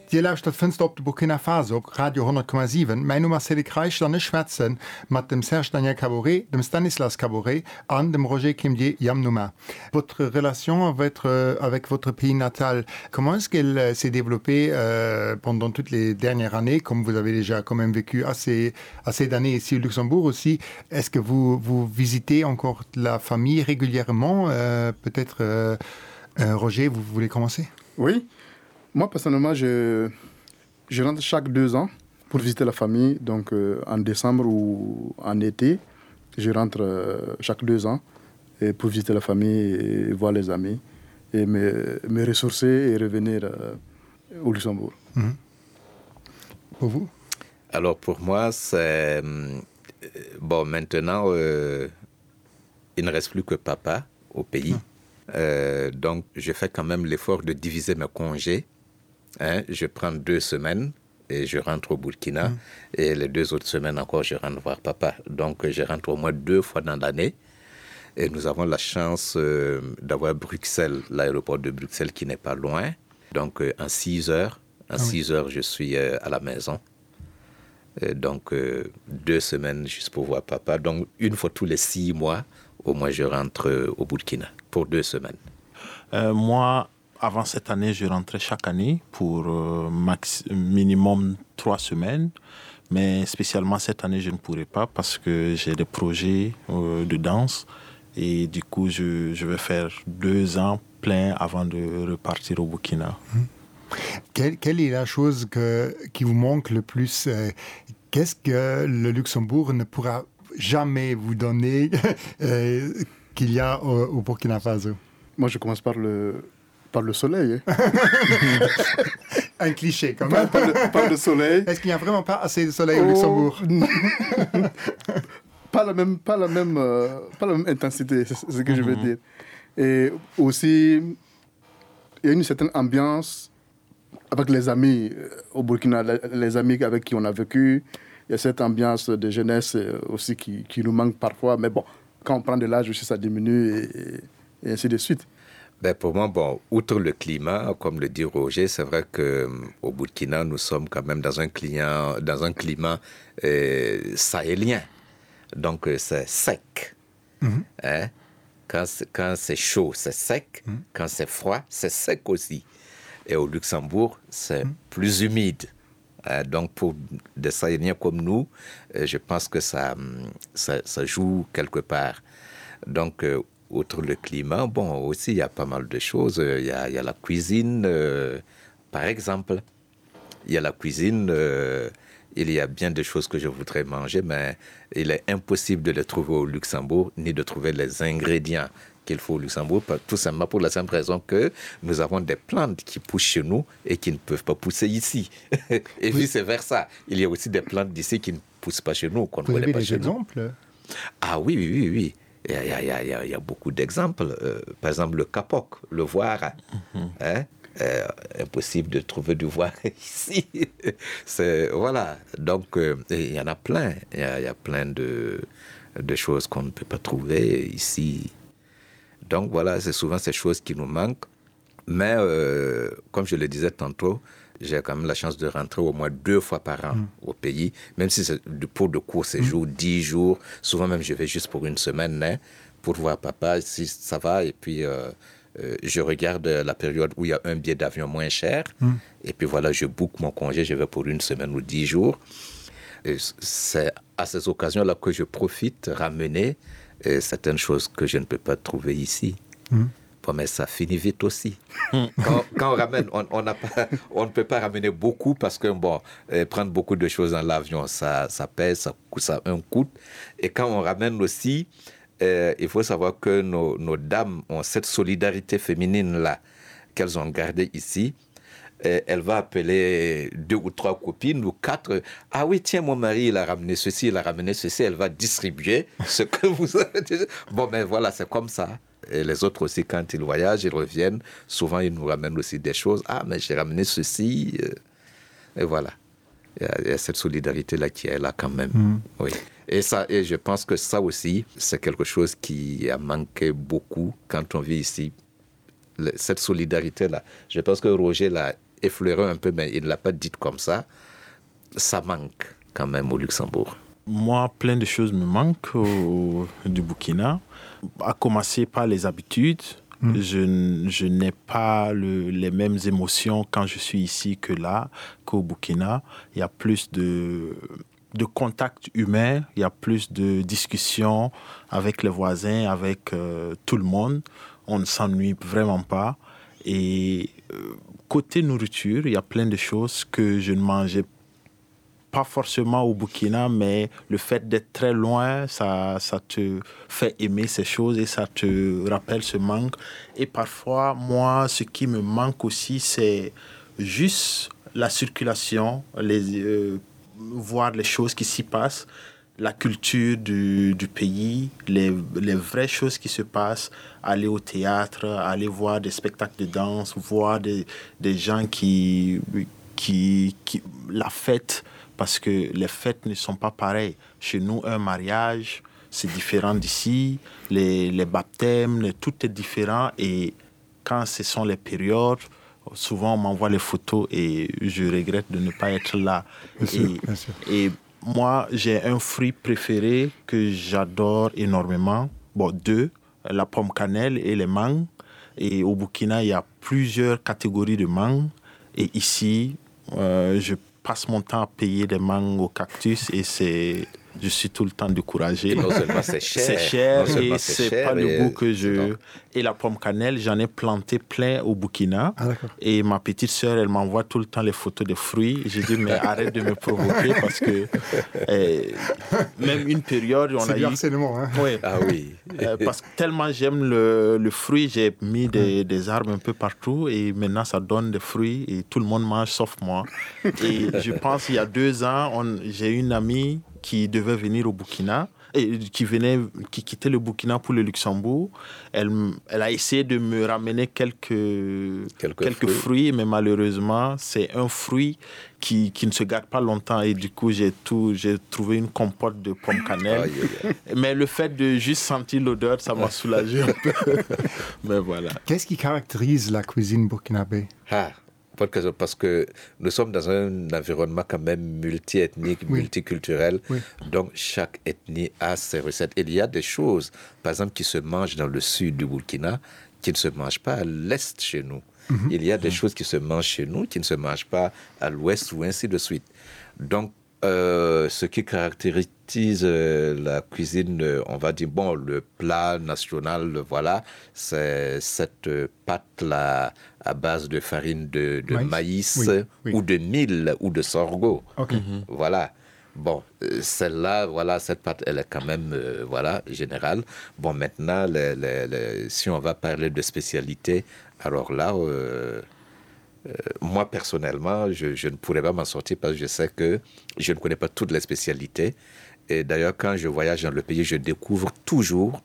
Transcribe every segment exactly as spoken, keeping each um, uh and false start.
Dir lauscht das Fenster op de Burkina Faso, Radio hundert Komma sieben. Mein Nummer ist Cedric Reich, dann schwätzen mit dem Serge Daniel Caboret, dem Stanislas Caboret und dem Roger Kimdier Yamnouma. Votre relation avec, avec votre pays natal, comment est-ce qu'elle s'est développée euh, pendant toutes les dernières années, comme vous avez déjà quand même vécu assez, assez d'années ici au Luxembourg aussi? Est-ce que vous, vous visitez encore la famille régulièrement? euh, Peut-être, euh, euh, Roger, vous voulez commencer? Oui. Moi, personnellement, je, je rentre chaque deux ans pour visiter la famille. Donc, euh, en décembre ou en été, je rentre euh, chaque deux ans et pour visiter la famille et voir les amis et me, me ressourcer et revenir euh, au Luxembourg. Mmh. Pour vous? Alors, pour moi, c'est... Bon, maintenant, euh, il ne reste plus que papa au pays. Mmh. Euh, donc, je fais quand même l'effort de diviser mes congés. Hein, je prends deux semaines et je rentre au Burkina. Mmh. Et les deux autres semaines encore, je rentre voir papa. Donc, je rentre au moins deux fois dans l'année. Et nous avons la chance euh, d'avoir Bruxelles, l'aéroport de Bruxelles qui n'est pas loin. Donc, euh, en six heures, en ah six oui. heures, je suis euh, à la maison. Et donc, euh, deux semaines juste pour voir papa. Donc, une fois tous les six mois, au moins, je rentre euh, au Burkina pour deux semaines. Euh, moi, avant cette année, je rentrais chaque année pour euh, max, minimum trois semaines. Mais spécialement cette année, je ne pourrais pas parce que j'ai des projets euh, de danse. Et du coup, je, je vais faire deux ans pleins avant de repartir au Burkina. Mmh. Quelle, quelle est la chose que, qui vous manque le plus? euh, Qu'est-ce que le Luxembourg ne pourra jamais vous donner euh, qu'il y a au, au Burkina Faso? Moi, je commence par le... Par le soleil. Hein. Un cliché, quand même. Par, par, le, par le soleil. Est-ce qu'il n'y a vraiment pas assez de soleil oh. au Luxembourg? pas, la même, pas, la même, euh, pas la même intensité, c'est ce que mm-hmm. je veux dire. Et aussi, il y a une certaine ambiance avec les amis au Burkina, les amis avec qui on a vécu. Il y a cette ambiance de jeunesse aussi qui, qui nous manque parfois. Mais bon, quand on prend de l'âge aussi, ça diminue et, et ainsi de suite. Ben pour moi, bon, outre le climat, comme le dit Roger, c'est vrai qu'au Burkina, nous sommes quand même dans un, client, dans un climat euh, sahélien. Donc, euh, c'est sec. Mm-hmm. Hein? Quand, c'est, quand c'est chaud, c'est sec. Mm-hmm. Quand c'est froid, c'est sec aussi. Et au Luxembourg, c'est mm-hmm. plus humide. Hein? Donc, pour des Sahéliens comme nous, euh, je pense que ça, ça, ça joue quelque part. Donc, euh, outre le climat, bon, aussi, il y a pas mal de choses. Il y a, il y a la cuisine, euh, par exemple. Il y a la cuisine, euh, il y a bien des choses que je voudrais manger, mais il est impossible de les trouver au Luxembourg, ni de trouver les ingrédients qu'il faut au Luxembourg, tout simplement pour la simple raison que nous avons des plantes qui poussent chez nous et qui ne peuvent pas pousser ici. Et oui. vice-versa. Il y a aussi des plantes d'ici qui ne poussent pas chez nous, qu'on ne connaît pas chez nous. Vous avez des exemples? Ah oui, oui, oui, oui. Il y, a, il, y a, il, y a, il y a beaucoup d'exemples. Euh, par exemple, le kapok, le voire. Mm-hmm. Hein? Euh, impossible de trouver du voire ici. C'est, voilà. Donc, euh, il y en a plein. Il y a, il y a plein de, de choses qu'on ne peut pas trouver ici. Donc, voilà, c'est souvent ces choses qui nous manquent. Mais, euh, comme je le disais tantôt, j'ai quand même la chance de rentrer au moins deux fois par an mmh. au pays, même si c'est pour de courts séjours, mmh. dix jours. Souvent même, je vais juste pour une semaine hein, pour voir papa, si ça va. Et puis, euh, euh, je regarde la période où il y a un billet d'avion moins cher. Mmh. Et puis voilà, je book mon congé, je vais pour une semaine ou dix jours. Et c'est à ces occasions-là que je profite, ramener euh, certaines choses que je ne peux pas trouver ici. Mmh. Mais ça finit vite aussi. quand, quand on ramène, on, on, a pas, on ne peut pas ramener beaucoup parce que, bon, euh, prendre beaucoup de choses dans l'avion, ça, ça pèse, ça, ça a un coût. Et quand on ramène aussi, euh, il faut savoir que nos, nos dames ont cette solidarité féminine-là qu'elles ont gardée ici. Euh, elle va appeler deux ou trois copines ou quatre. Ah oui, tiens, mon mari, il a ramené ceci, il a ramené ceci. Elle va distribuer ce que vous avez déjà. Bon, mais voilà, c'est comme ça. Et les autres aussi, quand ils voyagent, ils reviennent. Souvent, ils nous ramènent aussi des choses. Ah, mais j'ai ramené ceci. Et voilà. Il y a, il y a cette solidarité-là qui est là quand même. Mmh. Oui. Et, ça, et je pense que ça aussi, c'est quelque chose qui a manqué beaucoup quand on vit ici. Le, cette solidarité-là. Je pense que Roger l'a effleuré un peu, mais il ne l'a pas dit comme ça. Ça manque quand même au Luxembourg. Moi, plein de choses me manquent au, du Burkina, à commencer par les habitudes. Mmh. Je, je n'ai pas le, les mêmes émotions quand je suis ici que là, qu'au Burkina. Il y a plus de, de contact humain, il y a plus de discussions avec les voisins, avec euh, tout le monde. On ne s'ennuie vraiment pas. Et euh, côté nourriture, il y a plein de choses que je ne mangeais pas. Pas forcément au Burkina, mais le fait d'être très loin, ça, ça te fait aimer ces choses et ça te rappelle ce manque. Et parfois, moi, ce qui me manque aussi, c'est juste la circulation, les, euh, voir les choses qui s'y passent, la culture du, du pays, les, les vraies choses qui se passent, aller au théâtre, aller voir des spectacles de danse, voir des, des gens qui, qui, qui... la fête. Parce que les fêtes ne sont pas pareilles. Chez nous, un mariage, c'est différent d'ici. Les, les baptêmes, les, tout est différent. Et quand ce sont les périodes, souvent on m'envoie les photos et je regrette de ne pas être là. Bien sûr, et, bien sûr. et moi, j'ai un fruit préféré que j'adore énormément. Bon, deux, la pomme cannelle et les mangues. Et au Burkina, il y a plusieurs catégories de mangues. Et ici, euh, je passe mon temps à payer des mangues au cactus et c'est, je suis tout le temps découragé. Et non seulement c'est cher, c'est cher et c'est, c'est cher pas et le goût que je... Non. Et la pomme cannelle, j'en ai planté plein au Burkina. Ah, d'accord. Et ma petite sœur, elle m'envoie tout le temps les photos des fruits. J'ai dit, mais arrête de me provoquer parce que eh, même une période, on c'est a eu... C'est du harcèlement, hein? Oui. Ah oui. euh, parce que tellement j'aime le, le fruit, j'ai mis des, des arbres un peu partout et maintenant ça donne des fruits et tout le monde mange sauf moi. Et je pense qu'il y a deux ans, on, j'ai une amie qui devait venir au Burkina, et qui, venait, qui quittait le Burkina pour le Luxembourg. Elle, elle a essayé de me ramener quelques, quelques, quelques fruits. fruits, mais malheureusement, c'est un fruit qui, qui ne se garde pas longtemps. Et du coup, j'ai, tout, j'ai trouvé une compote de pommes cannelle. Aïe, aïe, aïe. Mais le fait de juste sentir l'odeur, ça m'a soulagé un peu. Mais voilà. Qu'est-ce qui caractérise la cuisine burkinabé? Ah. Parce que nous sommes dans un environnement quand même multiethnique, oui. multiculturel. Oui. Donc, chaque ethnie a ses recettes. Il y a des choses, par exemple, qui se mangent dans le sud du Burkina, qui ne se mangent pas à l'est chez nous. Mm-hmm. Il y a des mm-hmm. choses qui se mangent chez nous, qui ne se mangent pas à l'ouest ou ainsi de suite. Donc, euh, ce qui caractérise euh, la cuisine, euh, on va dire, bon, le plat national, voilà, c'est cette euh, pâte-là à base de farine de, de maïs, maïs oui, oui. ou de mil ou de sorgho. Okay. Mm-hmm. Voilà. Bon, euh, celle-là, voilà, cette pâte, elle est quand même, euh, voilà, générale. Bon, maintenant, les, les, les, si on va parler de spécialité, alors là... Euh, Euh, moi, personnellement, je, je ne pourrais pas m'en sortir parce que je sais que je ne connais pas toutes les spécialités. Et d'ailleurs, quand je voyage dans le pays, je découvre toujours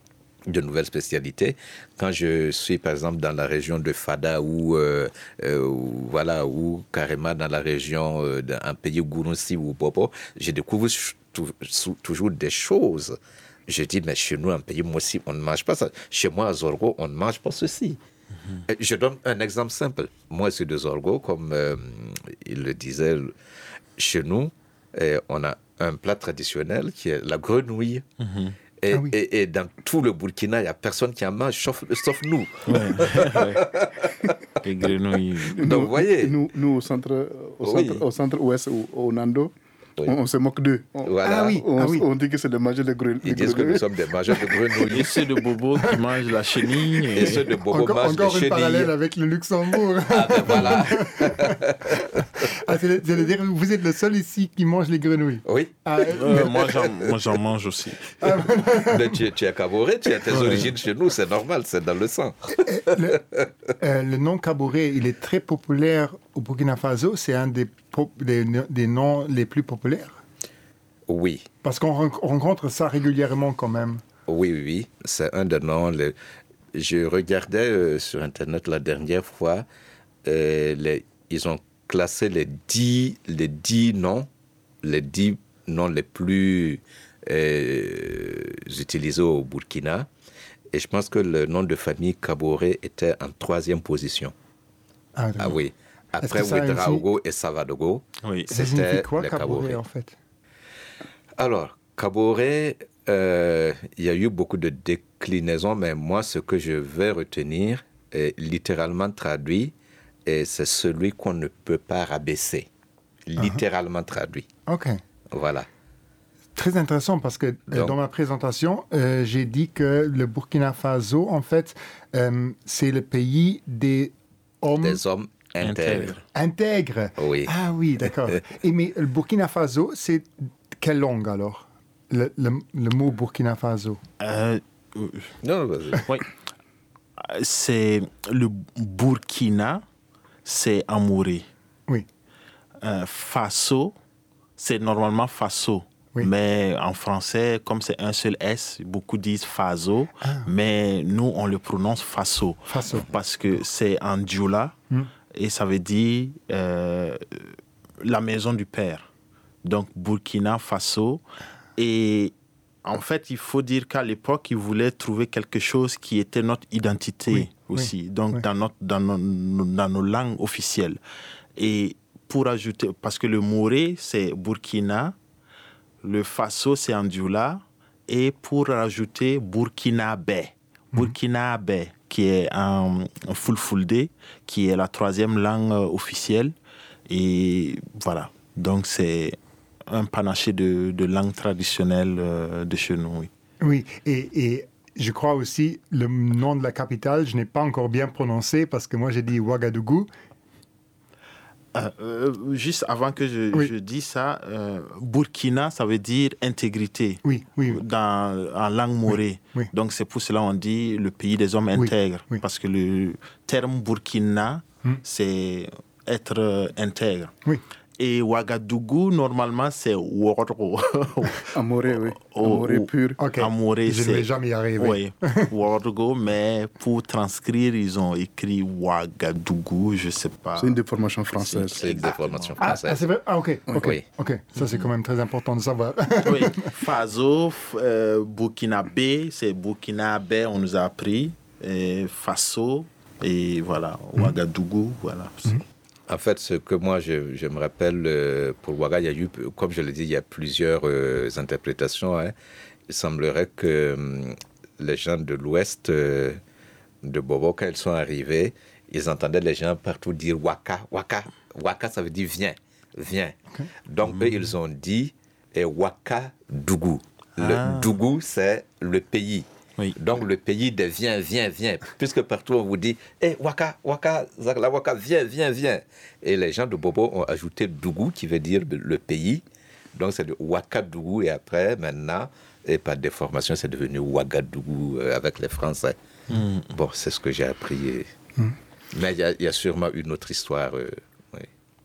de nouvelles spécialités. Quand je suis, par exemple, dans la région de Fada ou, euh, euh, ou, voilà, ou carrément dans la région euh, d'un pays Gounoussi ou Bobo, je découvre tout, toujours des choses. Je dis, mais chez nous, un pays, moi aussi, on ne mange pas ça. Chez moi, à Zorgo, on ne mange pas ceci. Mm-hmm. Je donne un exemple simple. Moi, c'est de Zorgo, comme euh, il le disait, chez nous, eh, on a un plat traditionnel qui est la grenouille. Mm-hmm. Et, ah oui. et, et dans tout le Burkina, il n'y a personne qui en mange, sauf, sauf nous. Ouais, ouais. Les grenouilles. Donc, vous voyez. Nous, nous au centre, au oui. centre, au centre ouest, au, au Nando, oui. on, on se moque d'eux. On, voilà. ah oui, on, ah oui. on dit que c'est des mangeurs de grenouilles. Ils disent que nous sommes des mangeurs de grenouilles. Et ceux de Bobo qui mangent la chenille. Et, et ceux de Bobo encore, mangent encore des chenilles. Encore un parallèle avec le Luxembourg. Ah ben voilà. Ah, c'est, c'est dire, vous êtes le seul ici qui mange les grenouilles. Oui. Ah, euh, moi, j'en, moi, j'en mange aussi. Ah, mais tu, tu es Caboret, tu as tes ouais. origines chez nous, c'est normal, c'est dans le sang. le, euh, le nom Caboret, il est très populaire au Burkina Faso. C'est un des, pop, des, des noms les plus populaires. Oui. Parce qu'on rencontre ça régulièrement quand même. Oui, oui, oui. C'est un des noms. Les... Je regardais euh, sur Internet la dernière fois. Euh, les... Ils ont classé les dix, les dix noms, les dix noms les plus euh, utilisés au Burkina. Et je pense que le nom de famille Caboret était en troisième position. Ah, ah oui. après Ouédraogo et Savadogo, Oui. Ça c'était signifie quoi, les Kaboré, Kaboré. en fait? Alors, Kaboré, euh, il y a eu beaucoup de déclinaisons, mais moi, ce que je vais retenir, est littéralement traduit, et c'est celui qu'on ne peut pas rabaisser. Littéralement uh-huh. traduit. OK. Voilà. Très intéressant parce que euh, Donc, dans ma présentation, euh, j'ai dit que le Burkina Faso, en fait, euh, c'est le pays des hommes... Des hommes intègres. Intègres. Oui. Ah oui, d'accord. Et mais le Burkina Faso, c'est quelle langue alors? Le, le, le mot Burkina Faso. Euh, Non, vas-y. oui. C'est le Burkina, c'est Amouré. Oui. Euh, Faso, c'est normalement Faso. Oui. Mais en français, comme c'est un seul S, beaucoup disent Faso, ah. mais nous, on le prononce Faso. Faso. Parce que c'est en Dioula hmm. et ça veut dire euh, la maison du père. Donc, Burkina Faso. Et en fait, il faut dire qu'à l'époque, ils voulaient trouver quelque chose qui était notre identité oui. aussi, oui. donc oui. Dans, notre, dans, nos, dans nos langues officielles. Et pour ajouter, parce que le Moré, c'est Burkina, le Faso, c'est Andioula, et pour rajouter Burkinabé, Burkinabé, mm-hmm. qui est un, un Fulfulde, qui est la troisième langue officielle. Et voilà, donc c'est un panaché de, de langues traditionnelles euh, de chez nous. Oui, oui. Et, et je crois aussi, le nom de la capitale, je n'ai pas encore bien prononcé, parce que moi j'ai dit Ouagadougou. Euh, euh, juste avant que je, oui. je dise ça, euh, Burkina, ça veut dire intégrité. Oui, oui. Dans, en langue morée. Oui, oui. Donc c'est pour cela qu'on dit le pays des hommes intègres. Oui, oui. Parce que le terme Burkina, hum. c'est être euh, intègre. Oui. Et Ouagadougou, normalement, c'est Ouagadougou. Amoré, oui. Amoré pur. Okay. Amoré, je ne vais jamais y arriver. Oui, Ouagadougou, mais pour transcrire, ils ont écrit Ouagadougou, je ne sais pas. C'est une déformation française. C'est une déformation française. Ah, c'est vrai? Ah, ok. Ok. Oui. Ok. Ça, c'est quand même très important de savoir. Oui. Faso, euh, Burkinabé, c'est Burkinabé, on nous a appris. Et Faso, et voilà, Ouagadougou, voilà. Mm-hmm. En fait, ce que moi, je, je me rappelle, euh, pour Ouaga, il y a eu, comme je l'ai dit, il y a plusieurs euh, interprétations. Hein. Il semblerait que euh, les gens de l'ouest euh, de Bobo, quand ils sont arrivés, ils entendaient les gens partout dire « Waka, Waka ». Waka, ça veut dire « viens, viens okay. ». Donc, mmh. eux, ils ont dit eh, « Waka Dougou ». Le ah. Dougou, c'est le pays. Oui. Donc, le pays de viens, viens, viens. Puisque partout, on vous dit « Eh, Waka, Waka, Zakla, Waka, viens, viens, viens ». Et les gens de Bobo ont ajouté Dougou, qui veut dire le pays. Donc, c'est de Ouagadougou. Et après, maintenant, et par déformation, c'est devenu Ouagadougou euh, avec les Français. Mm. Bon, c'est ce que j'ai appris. Et... Mm. Mais il y, y a sûrement une autre histoire. Euh, oui.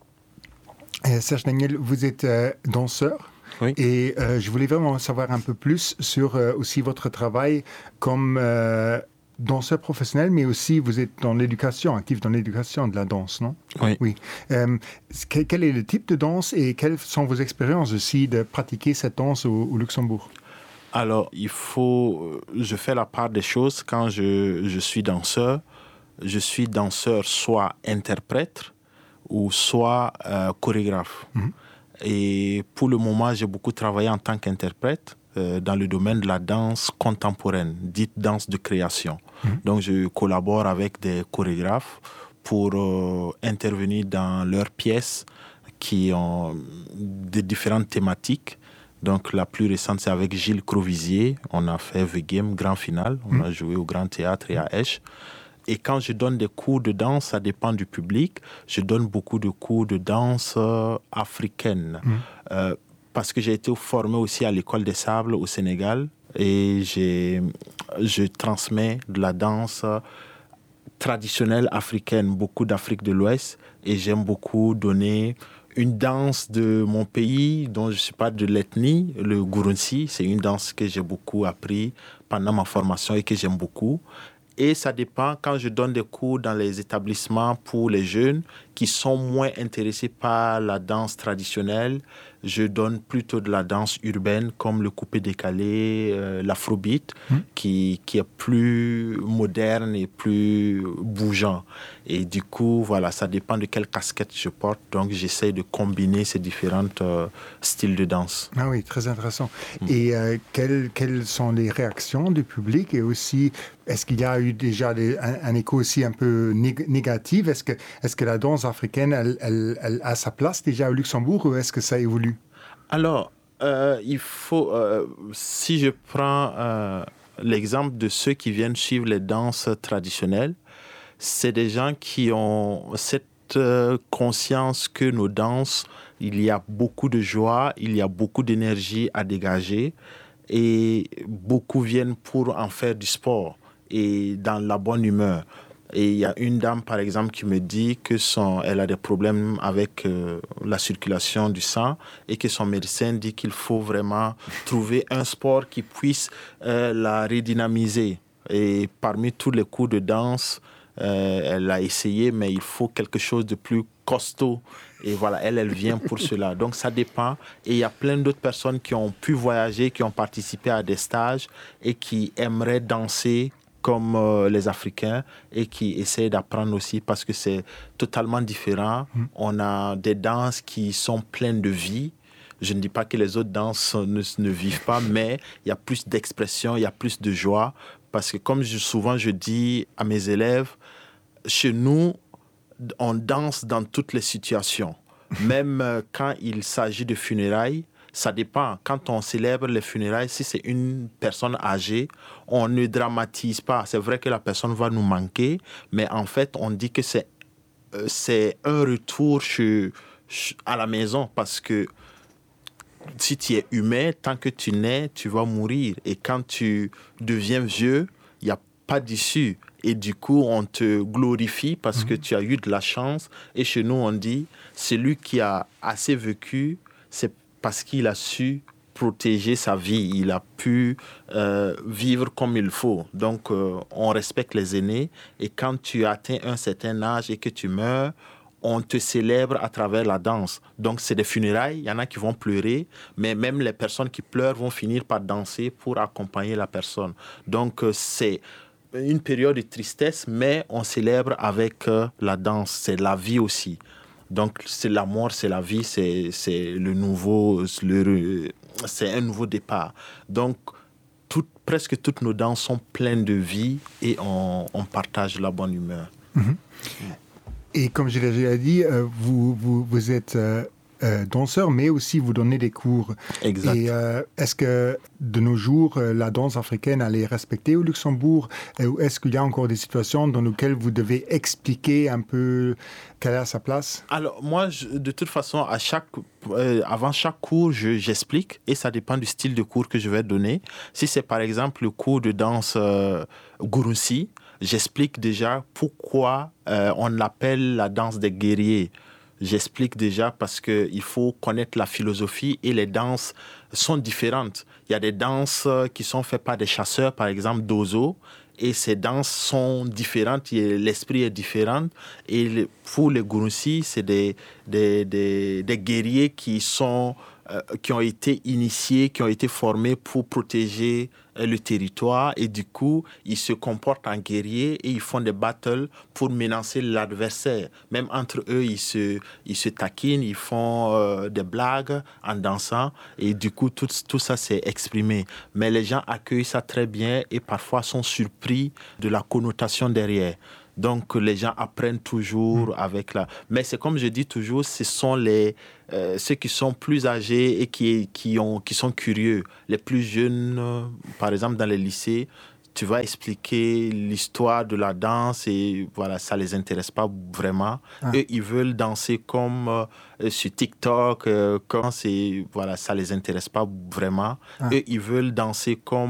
euh, Serge Daniel, vous êtes euh, danseur. Oui. Et euh, je voulais vraiment savoir un peu plus sur euh, aussi votre travail comme euh, danseur professionnel, mais aussi vous êtes dans l'éducation, actif dans l'éducation de la danse, non? Oui. oui. Euh, quel est le type de danse et quelles sont vos expériences aussi de pratiquer cette danse au, au Luxembourg? Alors, il faut... Je fais la part des choses. Quand je, je suis danseur, je suis danseur soit interprète ou soit euh, chorégraphe. Mm-hmm. Et pour le moment, j'ai beaucoup travaillé en tant qu'interprète euh, dans le domaine de la danse contemporaine, dite danse de création. Mmh. Donc, je collabore avec des chorégraphes pour euh, intervenir dans leurs pièces qui ont des différentes thématiques. Donc, la plus récente, c'est avec Gilles Crovisier. On a fait The Game, grand final. On mmh. a joué au Grand Théâtre et à Esch. Et quand je donne des cours de danse, ça dépend du public. Je donne beaucoup de cours de danse euh, africaine. Mmh. Euh, parce que j'ai été formé aussi à l'École des Sables au Sénégal. Et j'ai, je transmets de la danse traditionnelle africaine, beaucoup d'Afrique de l'Ouest. Et j'aime beaucoup donner une danse de mon pays, dont je ne suis pas de l'ethnie, le Gurunsi. C'est une danse que j'ai beaucoup appris pendant ma formation et que j'aime beaucoup. Et ça dépend, quand je donne des cours dans les établissements pour les jeunes qui sont moins intéressés par la danse traditionnelle, je donne plutôt de la danse urbaine comme le coupé-décalé, euh, l'afrobeat, mmh. qui, qui est plus moderne et plus bougeant. Et du coup, voilà, ça dépend de quelle casquette je porte. Donc, j'essaie de combiner ces différents euh, styles de danse. Ah oui, très intéressant. Mmh. Et euh, quelles, quelles sont les réactions du public? Et aussi, est-ce qu'il y a eu déjà des, un, un écho aussi un peu nég- négatif? Est-ce que, est-ce que la danse africaine, elle, elle, elle a sa place déjà au Luxembourg ou est-ce que ça évolue? Alors, euh, il faut, euh, si je prends euh, l'exemple de ceux qui viennent suivre les danses traditionnelles, c'est des gens qui ont cette euh, conscience que nos danses, il y a beaucoup de joie, il y a beaucoup d'énergie à dégager et beaucoup viennent pour en faire du sport et dans la bonne humeur. Et il y a une dame, par exemple, qui me dit que son, elle a des problèmes avec euh, la circulation du sang et que son médecin dit qu'il faut vraiment trouver un sport qui puisse euh, la redynamiser. Et parmi tous les cours de danse, euh, elle a essayé, mais il faut quelque chose de plus costaud. Et voilà, elle, elle vient pour cela. Donc, ça dépend. Et il y a plein d'autres personnes qui ont pu voyager, qui ont participé à des stages et qui aimeraient danser comme euh, les Africains et qui essaient d'apprendre aussi parce que c'est totalement différent. Mmh. On a des danses qui sont pleines de vie. Je ne dis pas que les autres danses ne, ne vivent pas, mais il y a plus d'expression, il y a plus de joie. Parce que comme je, souvent je dis à mes élèves, chez nous, on danse dans toutes les situations. Même euh, quand il s'agit de funérailles, ça dépend. Quand on célèbre les funérailles, si c'est une personne âgée, on ne dramatise pas. C'est vrai que la personne va nous manquer, mais en fait, on dit que c'est, euh, c'est un retour chez, chez, à la maison parce que si tu es humain, tant que tu nais, tu vas mourir. Et quand tu deviens vieux, il n'y a pas d'issue. Et du coup, on te glorifie parce mmh. que tu as eu de la chance. Et chez nous, on dit, celui qui a assez vécu, c'est parce qu'il a su protéger sa vie, il a pu euh, vivre comme il faut. Donc, euh, on respecte les aînés. Et quand tu atteins un certain âge et que tu meurs, on te célèbre à travers la danse. Donc, c'est des funérailles. Il y en a qui vont pleurer, mais même les personnes qui pleurent vont finir par danser pour accompagner la personne. Donc, euh, c'est une période de tristesse, mais on célèbre avec euh, la danse. C'est la vie aussi. Donc, c'est la mort, c'est la vie, c'est, c'est le nouveau, le, c'est un nouveau départ. Donc, tout, presque toutes nos danses sont pleines de vie et on, on partage la bonne humeur. Mm-hmm. Et comme je l'ai déjà dit, euh, vous, vous, vous êtes euh, euh, danseur, mais aussi vous donnez des cours. Exact. Et euh, est-ce que de nos jours, euh, la danse africaine, elle est respectée au Luxembourg? Ou est-ce qu'il y a encore des situations dans lesquelles vous devez expliquer un peu quelle est sa place? Alors, moi, je, de toute façon, à chaque, euh, avant chaque cours, je, j'explique et ça dépend du style de cours que je vais donner. Si c'est par exemple le cours de danse euh, Gurunsi, j'explique déjà pourquoi euh, on l'appelle la danse des guerriers. J'explique déjà parce qu'il faut connaître la philosophie et les danses sont différentes. Il y a des danses qui sont faites par des chasseurs, par exemple d'oiseaux, et ces danses sont différentes, l'esprit est différent. Et pour les Gurunsi, c'est des, des, des, des guerriers qui, sont, euh, qui ont été initiés, qui ont été formés pour protéger le territoire et du coup, ils se comportent en guerriers et ils font des battles pour menacer l'adversaire. Même entre eux, ils se, ils se taquinent, ils font euh, des blagues en dansant et du coup, tout, tout ça s'est exprimé. Mais les gens accueillent ça très bien et parfois sont surpris de la connotation derrière. Donc, les gens apprennent toujours mmh. avec la... Mais c'est comme je dis toujours, ce sont les, euh, ceux qui sont plus âgés et qui, qui, ont, qui sont curieux. Les plus jeunes, euh, par exemple, dans les lycées, tu vas expliquer l'histoire de la danse et voilà, ça ne les intéresse pas vraiment. Ah. Eux, ils veulent danser comme euh, sur TikTok, euh, quand c'est... Voilà, ça ne les intéresse pas vraiment. Ah. Eux, ils veulent danser comme